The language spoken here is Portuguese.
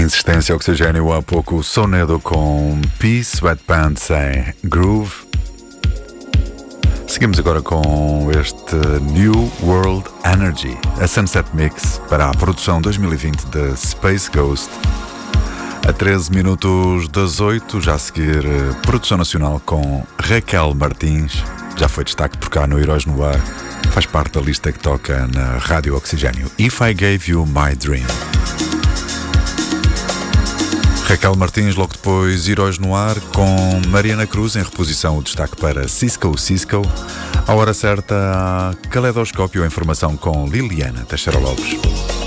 Insistência Oxigênio, há pouco Sonedo com Peace, Sweatpants em Groove. Seguimos agora com este New World Energy, a Sunset Mix para a produção 2020 da Space Ghost. A 13 minutos das 8, já a seguir produção nacional com Raquel Martins. Já foi destaque por cá no Heróis no Ar. Faz parte da lista que toca na Rádio Oxigênio. If I Gave You My Dream. Raquel Martins, logo depois Heróis no Ar com Mariana Cruz, em reposição o destaque para Cisco. À hora certa, Caleidoscópio, em formação com Liliana Teixeira Lopes.